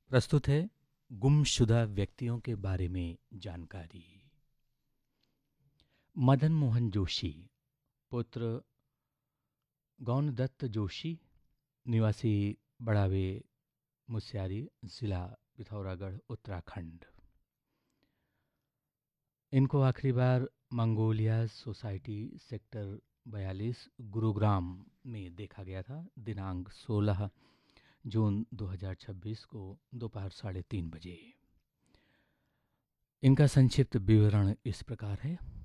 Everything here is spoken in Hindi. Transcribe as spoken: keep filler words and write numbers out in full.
प्रस्तुत है गुमशुदा व्यक्तियों के बारे में जानकारी। मदन मोहन जोशी, पुत्र गौनदत्त जोशी, निवासी बड़ावे मुस्यारी, जिला पिथौरागढ़, उत्तराखंड। इनको आखिरी बार मंगोलिया सोसाइटी सेक्टर बयालीस गुरुग्राम में देखा गया था दिनांक सोलह जून दो हज़ार छब्बीस को दोपहर साढ़े तीन बजे। इनका संक्षिप्त विवरण इस प्रकार है।